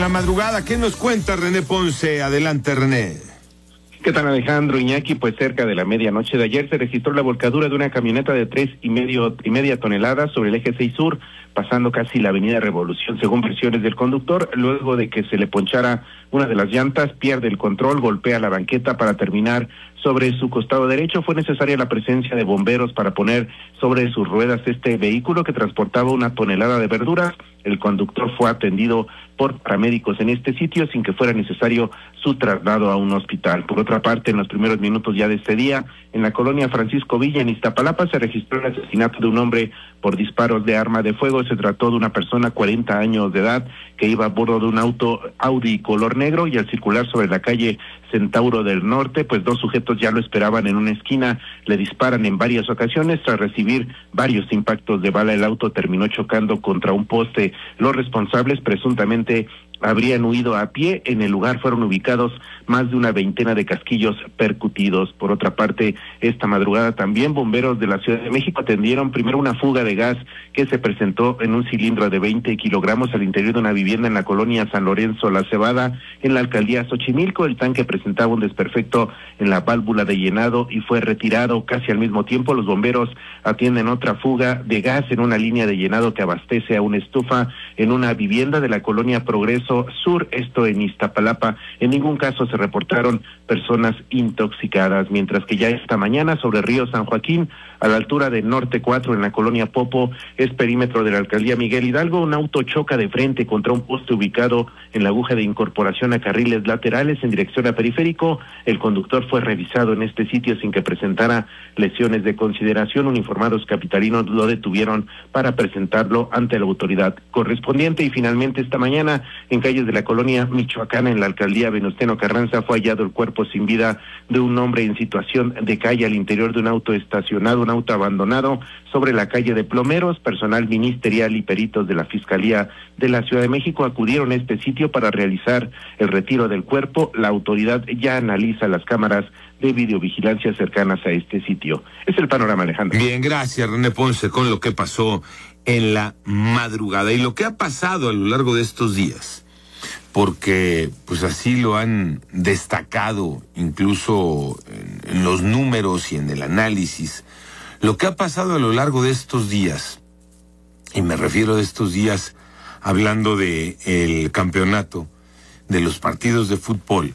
la madrugada. ¿Qué nos cuenta René Ponce? Adelante, René. ¿Qué tal, Alejandro? Iñaki, pues cerca de la medianoche de ayer se registró la volcadura de una camioneta de 3,5 toneladas sobre el eje 6 Sur, pasando casi la avenida Revolución, según versiones del conductor. Luego de que se le ponchara una de las llantas, pierde el control, golpea la banqueta para terminar sobre su costado derecho. Fue necesaria la presencia de bomberos para poner sobre sus ruedas este vehículo que transportaba 1 tonelada de verduras. El conductor fue atendido por paramédicos en este sitio sin que fuera necesario su traslado a un hospital. Por otra parte, en los primeros minutos ya de este día, en la colonia Francisco Villa, en Iztapalapa, se registró el asesinato de un hombre por disparos de arma de fuego. Se trató de una persona 40 años de edad que iba a bordo de un auto Audi color negro, y al circular sobre la calle Centauro del Norte, pues 2 sujetos ya lo esperaban en una esquina, le disparan en varias ocasiones. Tras recibir varios impactos de bala, el auto terminó chocando contra un poste. Los responsables presuntamente habrían huido a pie. En el lugar fueron ubicados más de una veintena de casquillos percutidos. Por otra parte, esta madrugada también bomberos de la Ciudad de México atendieron primero una fuga de gas que se presentó en un cilindro de 20 kilogramos al interior de una vivienda en la colonia San Lorenzo La Cebada, en la alcaldía Xochimilco. El tanque presentaba un desperfecto en la válvula de llenado y fue retirado. Casi al mismo tiempo, los bomberos atienden otra fuga de gas en una línea de llenado que abastece a una estufa en una vivienda de la colonia Progreso Sur, esto en Iztapalapa. En ningún caso se reportaron personas intoxicadas, mientras que ya esta mañana sobre Río San Joaquín, a la altura de Norte 4 en la colonia Popo, es perímetro de la alcaldía Miguel Hidalgo, un auto choca de frente contra un poste ubicado en la aguja de incorporación a carriles laterales en dirección a Periférico. El conductor fue revisado en este sitio sin que presentara lesiones de consideración. Uniformados capitalinos lo detuvieron para presentarlo ante la autoridad correspondiente. Y finalmente esta mañana, en calles de la colonia Michoacana, en la alcaldía Venustiano Carranza, fue hallado el cuerpo sin vida de un hombre en situación de calle al interior de un auto estacionado, un auto abandonado sobre la calle de Plomeros. Personal ministerial y peritos de la Fiscalía de la Ciudad de México acudieron a este sitio para realizar el retiro del cuerpo. La autoridad ya analiza las cámaras de videovigilancia cercanas a este sitio. Es el panorama, Alejandro. Bien, gracias, René Ponce, con lo que pasó en la madrugada y lo que ha pasado a lo largo de estos días, porque pues así lo han destacado incluso en los números y en el análisis. Lo que ha pasado a lo largo de estos días, y me refiero a estos días hablando de el campeonato, de los partidos de fútbol,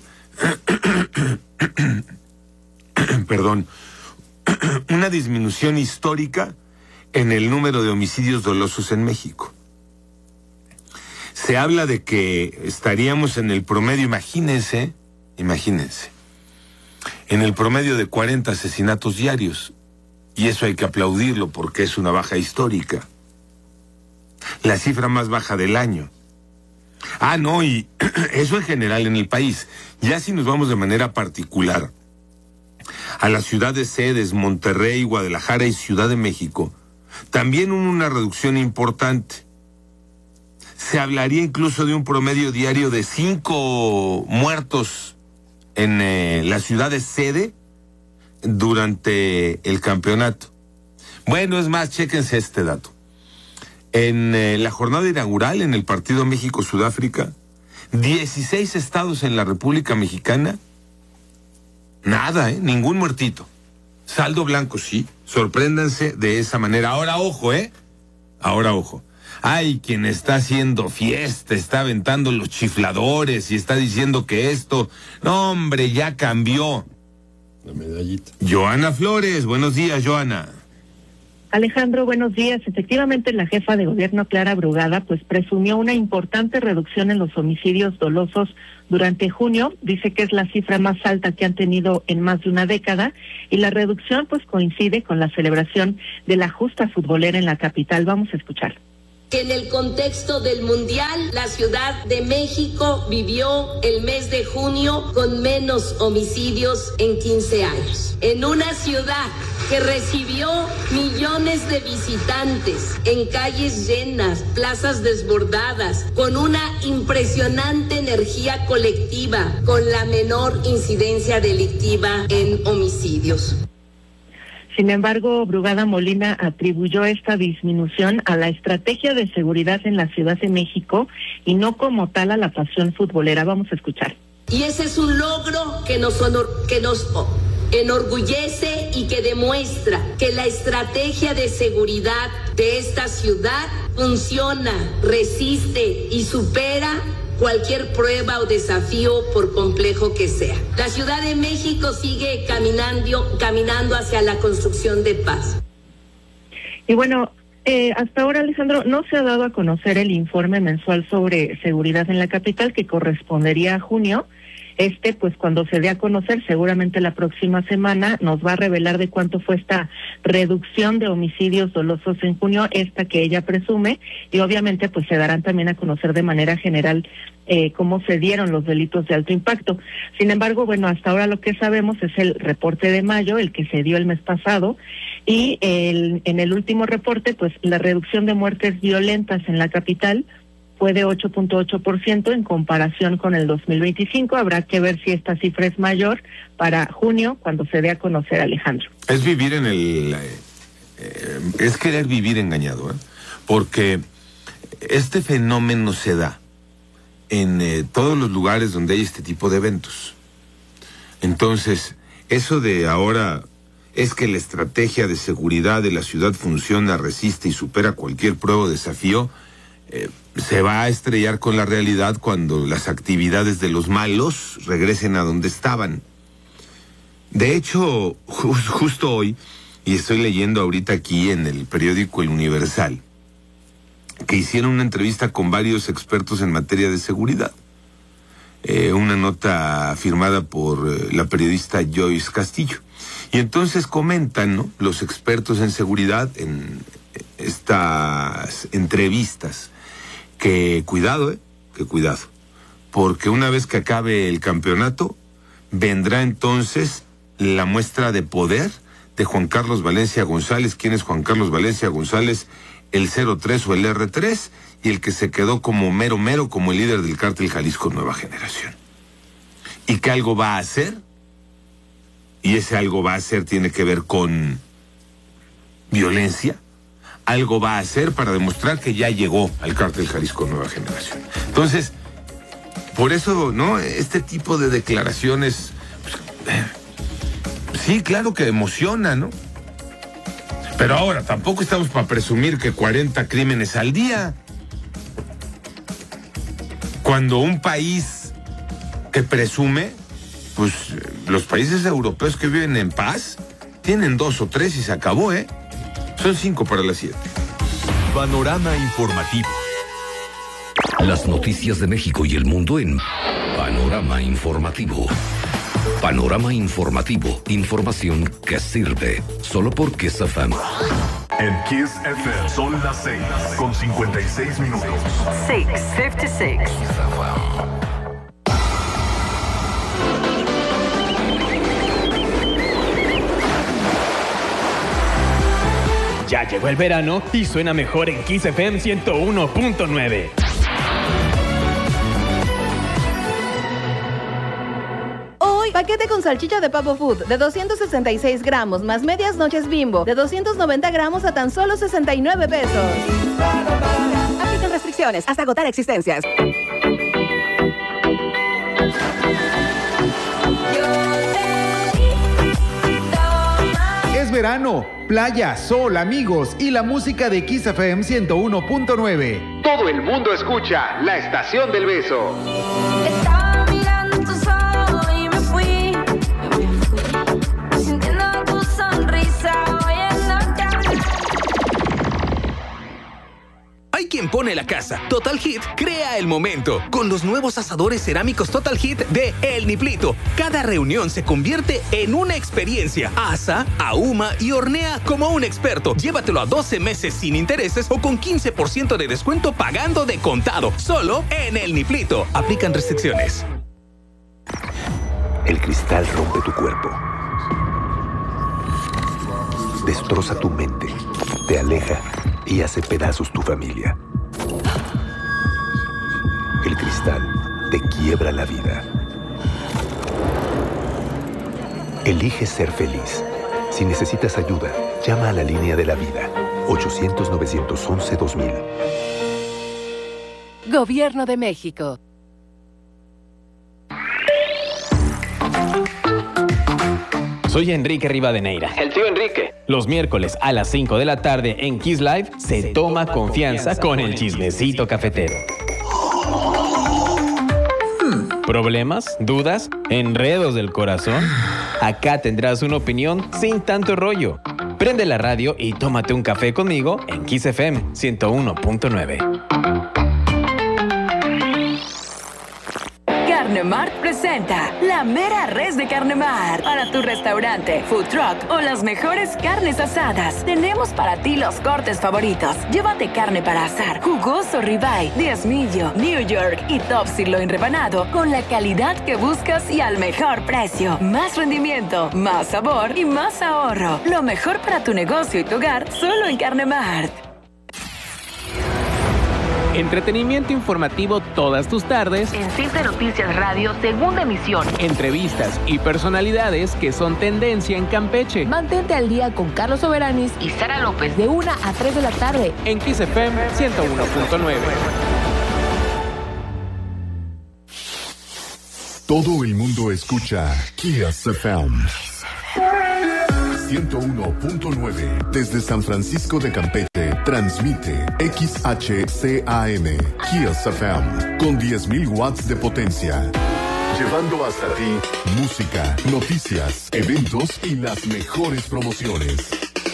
perdón, una disminución histórica en el número de homicidios dolosos en México. Se habla de que estaríamos en el promedio, imagínense, en el promedio de 40 asesinatos diarios. Y eso hay que aplaudirlo porque es una baja histórica. La cifra más baja del año. Ah, no, y eso en general en el país. Ya si nos vamos de manera particular a las ciudades sedes, Monterrey, Guadalajara y Ciudad de México, también hubo una reducción importante. Se hablaría incluso de un promedio diario de 5 muertos en las ciudades sede durante el campeonato. Bueno, es más, chéquense este dato. En la jornada inaugural, en el partido México-Sudáfrica, 16 estados en la República Mexicana, nada, ningún muertito. Saldo blanco, sí. Sorpréndanse de esa manera. Ahora ojo, Ahora ojo. Hay quien está haciendo fiesta, está aventando los chifladores y está diciendo que esto... No, hombre, ya cambió. La medallita. Joana Flores, buenos días, Joana. Alejandro, buenos días. Efectivamente, la jefa de gobierno, Clara Brugada, pues presumió una importante reducción en los homicidios dolosos durante junio. Dice que es la cifra más alta que han tenido en más de una década, y la reducción pues coincide con la celebración de la justa futbolera en la capital. Vamos a escuchar. En el contexto del Mundial, la Ciudad de México vivió el mes de junio con menos homicidios en 15 años. En una ciudad que recibió millones de visitantes, en calles llenas, plazas desbordadas, con una impresionante energía colectiva, con la menor incidencia delictiva en homicidios. Sin embargo, Brugada Molina atribuyó esta disminución a la estrategia de seguridad en la Ciudad de México y no como tal a la pasión futbolera. Vamos a escuchar. Y ese es un logro que nos enorgullece y que demuestra que la estrategia de seguridad de esta ciudad funciona, resiste y supera cualquier prueba o desafío por complejo que sea. La Ciudad de México sigue caminando hacia la construcción de paz. Y bueno, hasta ahora, Alejandro, no se ha dado a conocer el informe mensual sobre seguridad en la capital que correspondería a junio. Pues cuando se dé a conocer, seguramente la próxima semana nos va a revelar de cuánto fue esta reducción de homicidios dolosos en junio, esta que ella presume, y obviamente pues se darán también a conocer de manera general cómo se dieron los delitos de alto impacto. Sin embargo, bueno, hasta ahora lo que sabemos es el reporte de mayo, el que se dio el mes pasado, y en el último reporte, pues la reducción de muertes violentas en la capital fue de 8.8% en comparación con el 2025. Habrá que ver si esta cifra es mayor para junio, cuando se dé a conocer, Alejandro. Es vivir es querer vivir engañado, porque este fenómeno se da en todos los lugares donde hay este tipo de eventos. Entonces, eso de ahora es que la estrategia de seguridad de la ciudad funciona, resiste y supera cualquier prueba o desafío, se va a estrellar con la realidad cuando las actividades de los malos regresen a donde estaban. De hecho, justo hoy, y estoy leyendo ahorita aquí en el periódico El Universal, que hicieron una entrevista con varios expertos en materia de seguridad. Una nota firmada por la periodista Joyce Castillo. Y entonces comentan, ¿no?, los expertos en seguridad en estas entrevistas, que cuidado, porque una vez que acabe el campeonato, vendrá entonces la muestra de poder de Juan Carlos Valencia González. ¿Quién es Juan Carlos Valencia González? El 03 o el R3, y el que se quedó como mero, como el líder del cártel Jalisco Nueva Generación. ¿Y qué algo va a hacer? Y ese algo va a hacer tiene que ver con violencia. Algo va a hacer para demostrar que ya llegó al cártel Jalisco Nueva Generación. Entonces, por eso, ¿no?, este tipo de declaraciones, sí, claro que emociona, ¿no? Pero ahora, tampoco estamos para presumir que 40 crímenes al día. Cuando un país que presume, pues los países europeos que viven en paz, tienen 2 o 3 y se acabó, ¿eh? Son 5 para las 7. Panorama informativo. Las noticias de México y el mundo en Panorama Informativo. Panorama Informativo. Información que sirve. Solo por Kiss FM. En Kiss FM son las 6:56 minutos. 6:56. Ya llegó el verano y suena mejor en Kiss FM 101.9. Hoy, paquete con salchicha de Pavo Food de 266 gramos más medias noches Bimbo de 290 gramos a tan solo 69 pesos. Aplican restricciones hasta agotar existencias. Es verano, playa, sol, amigos y la música de Kiss FM 101.9. Todo el mundo escucha la estación del beso. Estaba mirando tus ojos y me fui, sintiendo tu sonrisa hoy en la calle. Hay quien pone la casa. Total Hit crea el momento con los nuevos asadores cerámicos Total Hit de El Niplito. Cada reunión se convierte en una experiencia. Asa, ahuma y hornea como un experto. Llévatelo a 12 meses sin intereses o con 15% de descuento pagando de contado. Solo en El Niplito. Aplican restricciones. El cristal rompe tu cuerpo. Destroza tu mente. Te aleja y hace pedazos tu familia. El cristal te quiebra la vida. Elige ser feliz. Si necesitas ayuda, llama a la línea de la vida. 800-911-2000. Gobierno de México. Soy Enrique Rivadeneira. El tío Enrique. Los miércoles a las 5 de la tarde en Kiss Live se toma confianza con el chismecito cafetero. ¿Problemas? ¿Dudas? ¿Enredos del corazón? Acá tendrás una opinión sin tanto rollo. Prende la radio y tómate un café conmigo en Kiss FM 101.9. Carnemart presenta la mera res de Carnemart. Para tu restaurante, food truck o las mejores carnes asadas, tenemos para ti los cortes favoritos. Llévate carne para asar, jugoso ribeye, diezmillo, New York y top sirloin rebanado con la calidad que buscas y al mejor precio. Más rendimiento, más sabor y más ahorro. Lo mejor para tu negocio y tu hogar solo en Carnemart. Entretenimiento informativo todas tus tardes. En Simple Noticias Radio, segunda emisión. Entrevistas y personalidades que son tendencia en Campeche. Mantente al día con Carlos Soberanis y Sara López de 1 a 3 de la tarde. En Kiss FM 101.9. Todo el mundo escucha Kiss FM 101.9. Desde San Francisco de Campeche transmite XHCAM Kiss FM con 10.000 watts de potencia, llevando hasta ti música, noticias, eventos y las mejores promociones.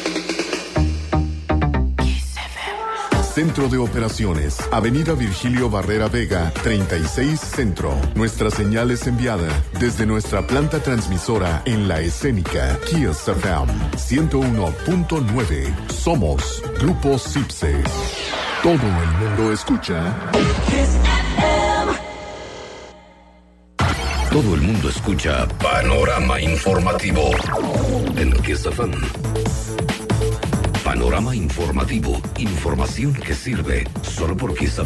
Centro de Operaciones, Avenida Virgilio Barrera Vega, 36 Centro. Nuestra señal es enviada desde nuestra planta transmisora en La Escénica, Kiss FM 101.9. Somos Grupo Cipse. Todo el mundo escucha Kiss FM. Todo el mundo escucha Panorama Informativo en Kiss FM. Panorama Informativo. Información que sirve solo por Kiss FM.